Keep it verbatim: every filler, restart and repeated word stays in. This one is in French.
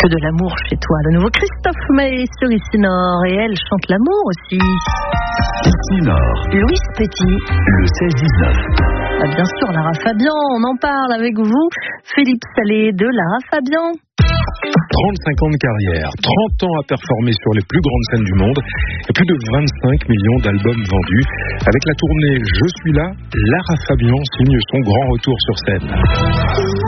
Que de l'amour chez toi. De nouveau Christophe Maé sur Ici Nord, et elle chante l'amour aussi. Ici Nord. Louise Petit. Le seize dix-neuf. Ah, bien sûr, Lara Fabian, on en parle avec vous. Philippe Salé de Lara Fabian. trente-cinq ans de carrière, trente ans à performer sur les plus grandes scènes du monde et plus de vingt-cinq millions d'albums vendus. Avec la tournée Je suis là, Lara Fabian signe son grand retour sur scène.